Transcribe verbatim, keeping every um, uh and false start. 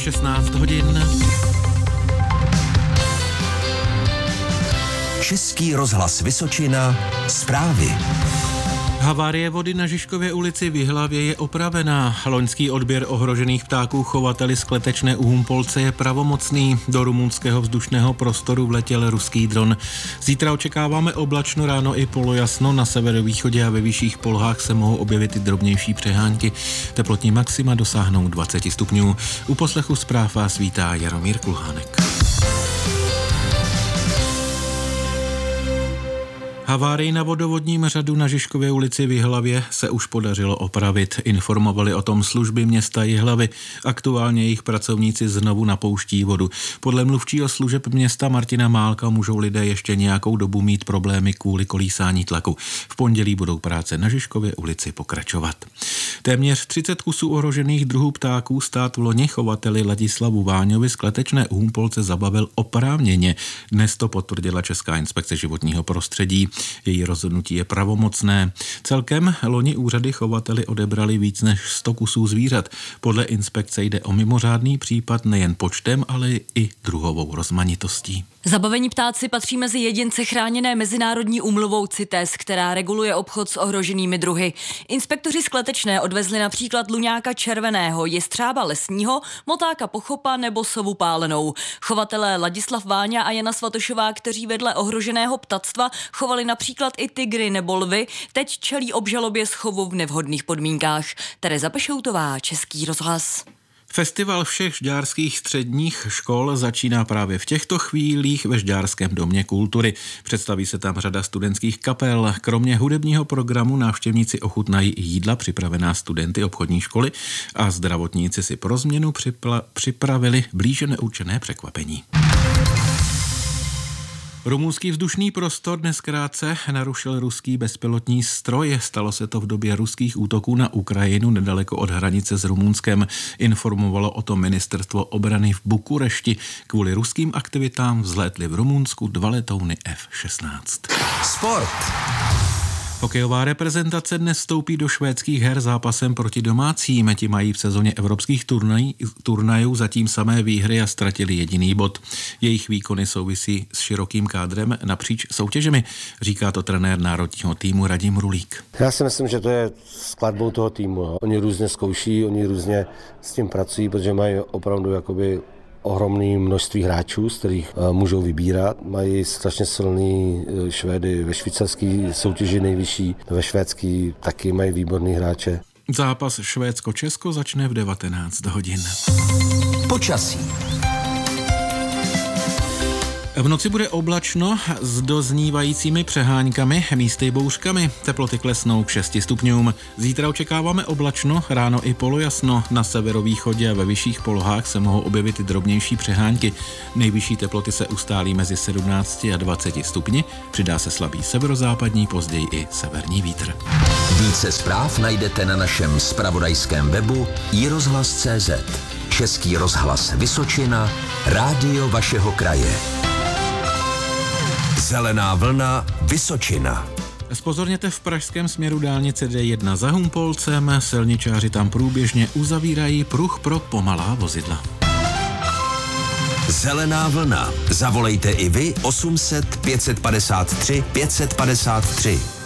šestnáct hodin. Český rozhlas Vysočina, zprávy. Havárie vody na Žižkově ulici v Jihlavě je opravená. Loňský odběr ohrožených ptáků chovateli skletečné u Humpolce je pravomocný. Do rumunského vzdušného prostoru vletěl ruský dron. Zítra očekáváme oblačno, ráno i polojasno. Na severovýchodě a ve vyšších polohách se mohou objevit i drobnější přehánky. Teplotní maxima dosáhnou dvacet stupňů. U poslechu zpráv vás vítá Jaromír Kulhánek. Havárii na vodovodním řadu na Žižkově ulici v Jihlavě se už podařilo opravit. Informovali o tom služby města Jihlavy. Aktuálně jejich pracovníci znovu napouští vodu. Podle mluvčího služeb města Martina Málka můžou lidé ještě nějakou dobu mít problémy kvůli kolísání tlaku. V pondělí budou práce na Žižkově ulici pokračovat. Téměř třicet kusů ohrožených druhů ptáků stát v loni chovateli Ladislavu Váňovi z Kletečné u Humpolce zabavil oprávněně. Dnes to potvrdila Česká inspekce životního prostředí. Její rozhodnutí je pravomocné. Celkem loni úřady chovateli odebrali víc než sto kusů zvířat. Podle inspekce jde o mimořádný případ nejen počtem, ale i druhovou rozmanitostí. Zabavení ptáci patří mezi jedince chráněné mezinárodní úmluvou CITES, která reguluje obchod s ohroženými druhy. Inspektoři z Kletečné odvezli například luňáka červeného, jestřába lesního, motáka pochopa nebo sovu pálenou. Chovatelé Ladislav Váňa a Jana Svatošová, kteří vedle ohroženého ptactva chovali například i tygry nebo lvy, teď čelí obžalobě z chovu v nevhodných podmínkách. Tereza Pešoutová, Český rozhlas. Festival všech žďárských středních škol začíná právě v těchto chvílích ve Žďárském domě kultury. Představí se tam řada studentských kapel. Kromě hudebního programu návštěvníci ochutnají i jídla připravená studenty obchodní školy a zdravotníci si pro změnu připla- připravili blíže neurčené překvapení. Rumunský vzdušný prostor dnes krátce narušil ruský bezpilotní stroj. Stalo se to v době ruských útoků na Ukrajinu nedaleko od hranice s Rumunskem. Informovalo o tom ministerstvo obrany v Bukurešti. Kvůli ruským aktivitám vzlétly v Rumunsku dva letouny F šestnáct. Sport. Hokejová reprezentace dnes vstoupí do švédských her zápasem proti domácím. Ti mají v sezóně evropských turnaj, turnajů zatím samé výhry a ztratili jediný bod. Jejich výkony souvisí s širokým kádrem napříč soutěžemi, říká to trenér národního týmu Radim Rulík. Já si myslím, že to je skladbou toho týmu. Oni různě zkouší, oni různě s tím pracují, protože mají opravdu jakoby ohromné množství hráčů, z kterých uh, můžou vybírat. Mají strašně silný uh, Švédy ve švýcarský soutěži nejvyšší, ve švédský taky mají výborný hráče. Zápas Švédsko-Česko začne v devatenáct hodin. Počasí. V noci bude oblačno s doznívajícími přeháňkami, místy bouřkami. Teploty klesnou k šesti stupňům. Zítra očekáváme oblačno, ráno i polojasno. Na severovýchodě a ve vyšších polohách se mohou objevit i drobnější přehánky. Nejvyšší teploty se ustálí mezi sedmnácti a dvaceti stupni. Přidá se slabý severozápadní, později i severní vítr. Více zpráv najdete na našem zpravodajském webu i rozhlas tečka cé zet. Český rozhlas Vysočina, rádio vašeho kraje. Zelená vlna Vysočina. Zpozorněte v pražském směru dálnice D jedna za Humpolcem. Silničáři tam průběžně uzavírají pruh pro pomalá vozidla. Zelená vlna. Zavolejte i vy osm set pět set padesát tři pět set padesát tři.